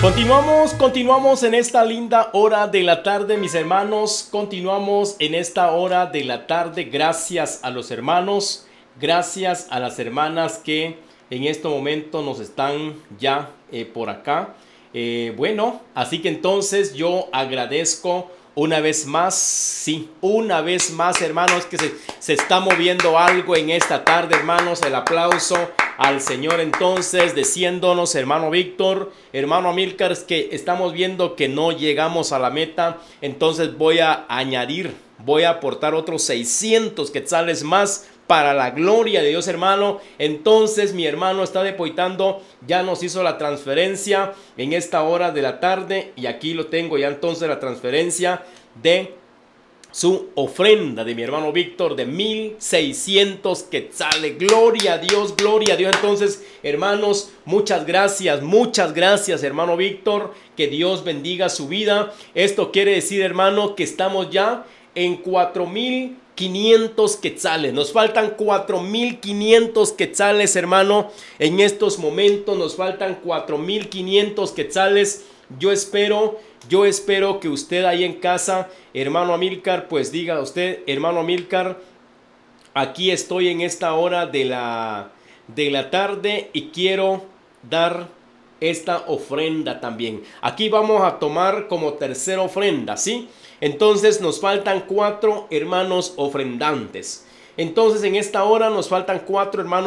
Continuamos en esta linda hora de la tarde, mis hermanos. Continuamos en esta hora de la tarde. Gracias a los hermanos, gracias a las hermanas que en este momento nos están ya por acá. Bueno, así que entonces yo agradezco una vez más, sí, una vez más, hermanos, que se está moviendo algo en esta tarde, hermanos. El aplauso al Señor entonces, diciéndonos, hermano Víctor, hermano Amílcar, que estamos viendo que no llegamos a la meta. Entonces voy a añadir, voy a aportar otros 600 quetzales más para la gloria de Dios, hermano. Entonces mi hermano está depositando, ya nos hizo la transferencia en esta hora de la tarde, y aquí lo tengo ya entonces la transferencia de su ofrenda de mi hermano Víctor de 1,600 quetzales. Gloria a Dios, gloria a Dios. Entonces, hermanos, muchas gracias, hermano Víctor. Que Dios bendiga su vida. Esto quiere decir, hermano, que estamos ya en 4,500 quetzales. Nos faltan 4,500 quetzales, hermano. En estos momentos nos faltan 4,500 quetzales. Yo espero que usted ahí en casa, hermano Amílcar, pues diga usted, hermano Amílcar, aquí estoy en esta hora de la tarde y quiero dar esta ofrenda también. Aquí vamos a tomar como tercera ofrenda, ¿sí? Entonces nos faltan 4 hermanos ofrendantes. Entonces en esta hora nos faltan 4 hermanos